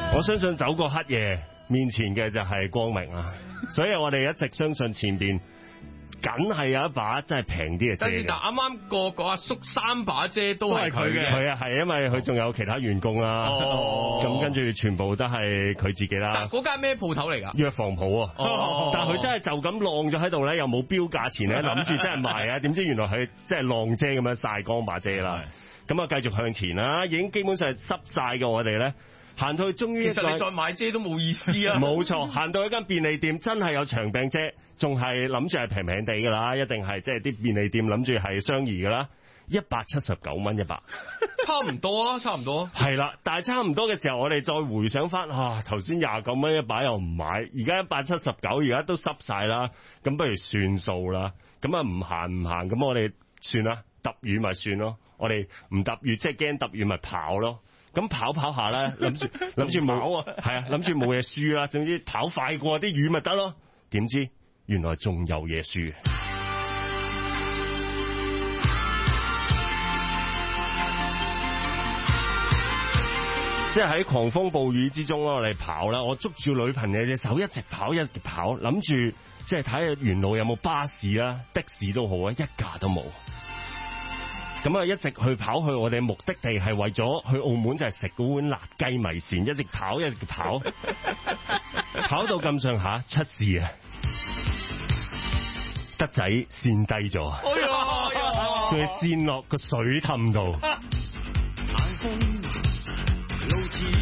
我相信走過黑夜，面前嘅就係光明啊！所以我哋一直相信前邊梗係有一把真係平啲嘅遮嘅。 但啱啱個阿叔3把遮都係佢嘅， 佢啊係因為佢仲有其他員工啦，咁跟住全部都係佢自己啦。 但嗰間咩鋪頭嚟㗎？ 藥房鋪啊，但係佢真係就咁晾咗喺度咧，又冇標價錢咧，諗住真係賣啊，點知原來佢即係晾遮咁樣曬乾把遮啦。咁啊繼續向前啦，已經基本上係濕晒嘅我哋咧。行到去終於， 其實你再買遮都冇意思啊！ 冇錯，行到一間便利店，真係有長柄遮，仲係諗住係平平地㗎啦，一定係即係啲便利店諗住係相宜㗎啦，179蚊一把， 差唔多啊，差唔多。 係啦，但係差唔多嘅時候，我哋再回想翻，頭先29蚊一把又唔買，而家179，而家都濕晒啦，咁不如算數啦，咁啊唔行，咁我哋算啦，揼雨咪算咯，我哋唔揼雨，即係驚揼雨咪跑咯。咁跑下咧，諗住冇啊，係啊，諗住冇嘢輸啦。總之跑快過啲魚咪得咯。點知原來仲有嘢輸。即係喺狂風暴雨之中我哋跑啦。我捉住女朋友隻手，一直跑，諗住即係睇下沿路有冇巴士啦、的士都好啊，一架都冇。咁啊，一直去跑去我哋目的地係為咗去澳門，就係食嗰碗辣雞米線，一直跑，跑到咁上下出事啊！德仔跣低咗，仲要跣落個水氹度。